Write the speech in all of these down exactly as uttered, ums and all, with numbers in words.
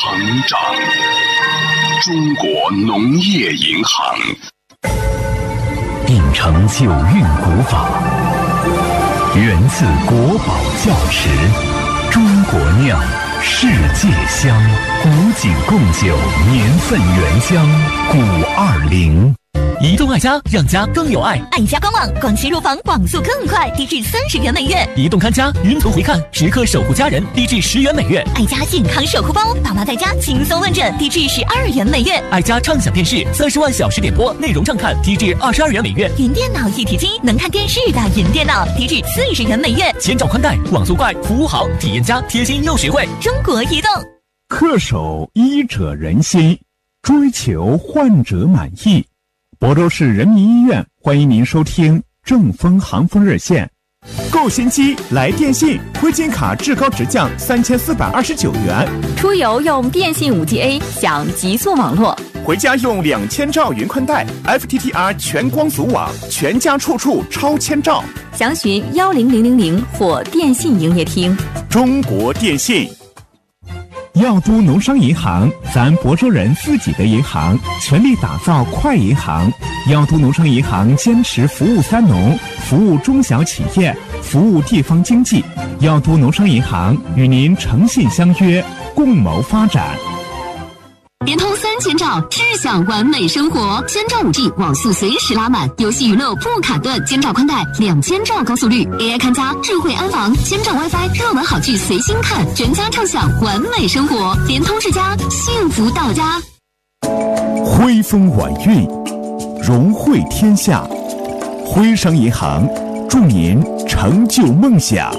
膨胀。中国农业银行秉承九韵古法，源自国宝窖池，中国酿，世界香，古井贡酒，年份原香，古二零。 移动爱家，让家更有爱。 爱家官网广西入房网速更快，低至三十元每月。 移动看家，云图回看，时刻守护家人，低至十元每月。 爱家健康守护包，爸妈在家轻松问诊，低至十二元每月。 爱家畅享电视，三十万小时点播，内容畅看，低至二十二元每月。 云电脑一体机，能看电视的云电脑，低至四十元每月。 千兆宽带，网速快，服务好，体验佳，贴心又实惠。 中国移动。 恪守医者仁心，追求患者满意。亳州市人民医院欢迎您收听正风行风热线。购新机来电信，灰金卡至高直降三千四百二十九元。 出游用电信 五 G A 享极速网络， 回家用两千兆云宽带 F T T R 全光组网，全家处处超千兆。 详询幺零零零零或电信营业厅。 中国电信。药都农商银行，咱亳州人自己的银行，全力打造快银行。药都农商银行坚持服务三农，服务中小企业，服务地方经济。药都农商银行与您诚信相约，共谋发展。 联通三千兆，智享完美生活。千兆五 G 网速随时拉满，游戏娱乐不卡顿。千兆宽带，两千兆高速率 ，A I 看家，智慧安防，千兆 WiFi， 热门好剧随心看，全家畅享完美生活。联通世家，幸福到家。 辉风晚运，荣惠天下。辉商银行祝您成就梦想。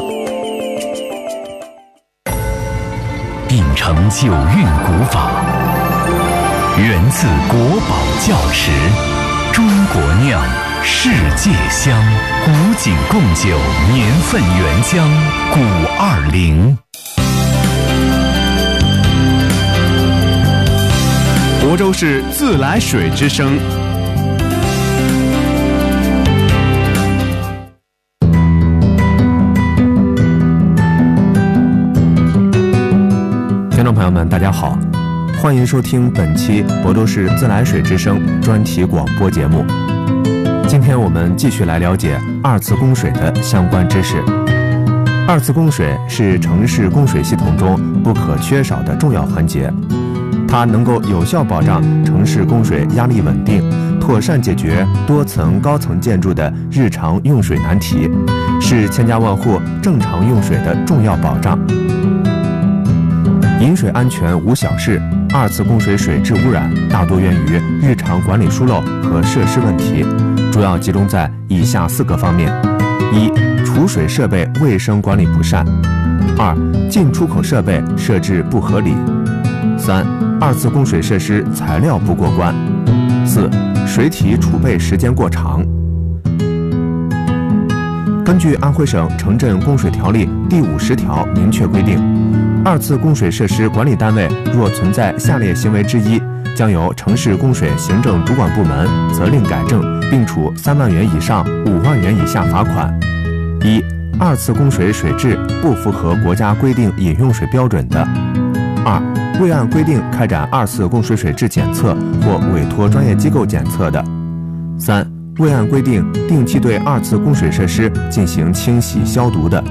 秉承九韵古法，源自国宝窖池，中国酿，世界香，古井贡酒，年份原香，古二零。 亳州市自来水之声。 听众朋友们，大家好。欢迎收听本期亳州市自来水之声专题广播节目。今天我们继续来了解二次供水的相关知识。二次供水是城市供水系统中不可缺少的重要环节，它能够有效保障城市供水压力稳定，妥善解决多层高层建筑的日常用水难题，是千家万户正常用水的重要保障。饮水安全无小事，二次供水水质污染大多源于日常管理疏漏和设施问题，主要集中在以下四个方面：一、储水设备卫生管理不善；二、进出口设备设置不合理；三、二次供水设施材料不过关；四、水体储备时间过长。根据安徽省城镇供水条例第五十条明确规定，二次供水设施管理单位若存在下列行为之一，将由城市供水行政主管部门责令改正，并处三万元以上五万元以下罚款。一、二次供水水质不符合国家规定饮用水标准的；二、未按规定开展二次供水水质检测或委托专业机构检测的；三、未按规定定期对二次供水设施进行清洗消毒的。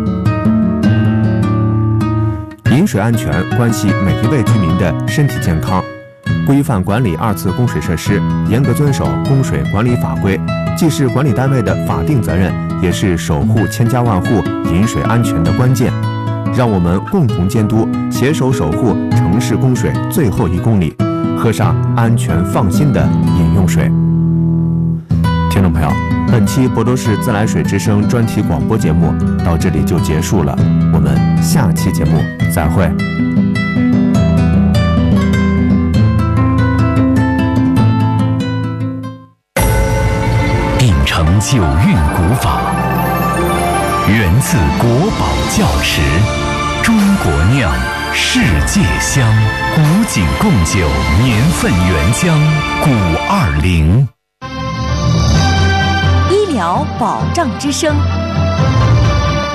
饮水安全关系每一位居民的身体健康，规范管理二次供水设施，严格遵守供水管理法规，既是管理单位的法定责任，也是守护千家万户饮水安全的关键。让我们共同监督，携手守护城市供水最后一公里，喝上安全放心的饮用水。听众朋友，本期亳州市自来水之声专题广播节目到这里就结束了，我们下期节目再会。 秉承九韵古法，源自国宝窖池，中国酿，世界香，古井贡酒，年份原香，古二零。 医疗保障之声。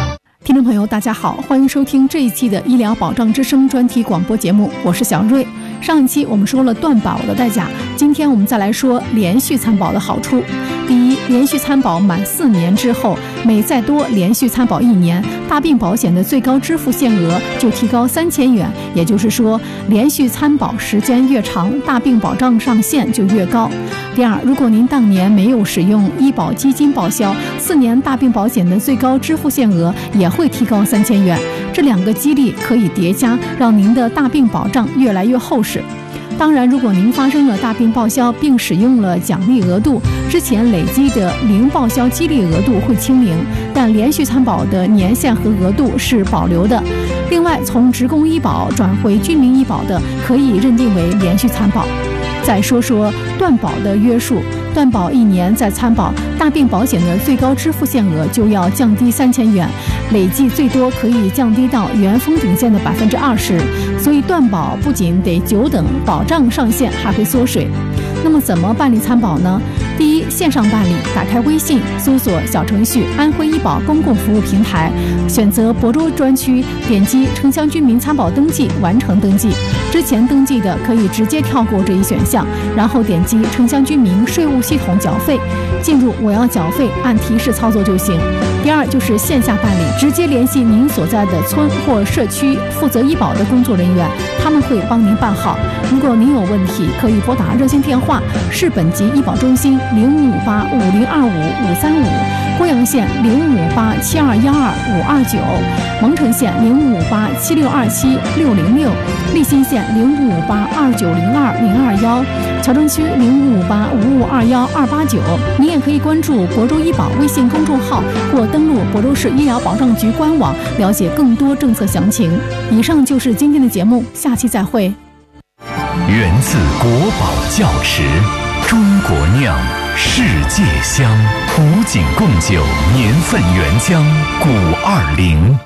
听众朋友大家好，欢迎收听这一期的医疗保障之声专题广播节目，我是小瑞。上一期我们说了断保的代价，今天我们再来说连续参保的好处。第一，连续参保满四年之后，每再多连续参保一年，大病保险的最高支付限额就提高三千元，也就是说，连续参保时间越长，大病保障上限就越高。第二，如果您当年没有使用医保基金报销，四年大病保险的最高支付限额也会提高三千元。这两个激励可以叠加，让您的大病保障越来越厚实。当然，如果您发生了大病报销并使用了奖励额度，之前累积的零报销激励额度会清零，但连续参保的年限和额度是保留的。另外，从职工医保转回居民医保的，可以认定为连续参保。再说说断保的约束，断保一年再参保，大病保险的最高支付限额就要降低三千元，累计最多可以降低到原封顶线的百分之二十。所以断保不仅得久等，保障上限还会缩水。那么怎么办理参保呢？第一，线上办理，打开微信，搜索小程序安徽医保公共服务平台，选择亳州专区，点击城乡居民参保登记，完成登记。之前登记的可以直接跳过这一选项，然后点击城乡居民税务系统缴费，进入我要缴费，按提示操作就行。第二就是线下办理，直接联系您所在的村或社区负责医保的工作人员，他们会帮您办好。如果您有问题，可以拨打热线电话市本级医保中心零五五八五零二五五三五，贵阳县零五五八七二幺二五二九，蒙城县零五五八七六二七六零六，利辛县零五五八二九零二零二幺，谯城区零五五八五五二幺二八九。您也可以关注亳州医保微信公众号或登录亳州市医疗保障局官网，了解更多政策详情。以上就是今天的节目，下期再会。 源自国宝窖池，中国酿，世界香，古井贡酒，年份原浆，古二零。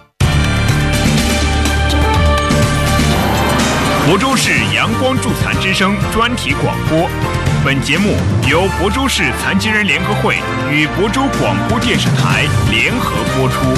亳州市阳光助残之声专题广播，本节目由亳州市残疾人联合会与亳州广播电视台联合播出。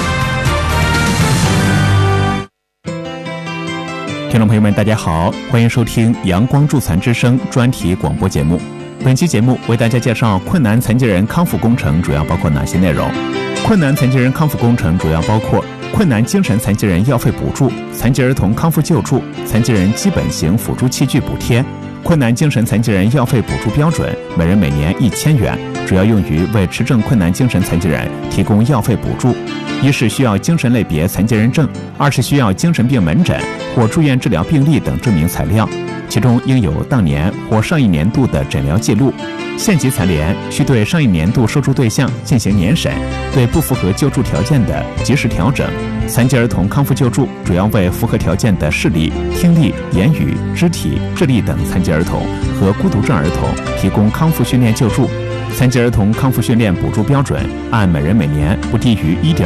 听众朋友们大家好，欢迎收听阳光助残之声专题广播节目。本期节目为大家介绍困难残疾人康复工程主要包括哪些内容。困难残疾人康复工程主要包括困难精神残疾人药费补助、残疾儿童康复救助、残疾人基本型辅助器具补贴。困难精神残疾人药费补助标准每人每年一千元，主要用于为持证困难精神残疾人提供药费补助。一是需要精神类别残疾人证，二是需要精神病门诊或住院治疗病历等证明材料，其中应有当年或上一年度的诊疗记录。县级残联需对上一年度受助对象进行年审，对不符合救助条件的及时调整。残疾儿童康复救助主要为符合条件的视力、听力、言语、肢体、智力等残疾儿童和孤独症儿童提供康复训练救助。残疾儿童康复训练补助标准按每人每年不低于 一点